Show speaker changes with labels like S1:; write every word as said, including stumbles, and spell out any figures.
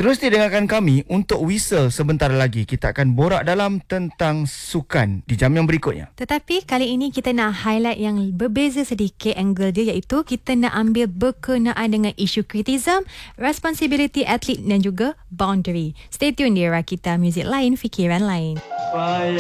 S1: Terus dengarkan kami untuk whistle sebentar lagi. Kita akan borak dalam tentang sukan di jam yang berikutnya.
S2: Tetapi kali ini kita nak highlight yang berbeza sedikit angle dia, iaitu kita nak ambil berkenaan dengan isu kritism, responsibility atlet dan juga boundary. Stay tune di Rakita Music Lain, Fikiran Lain.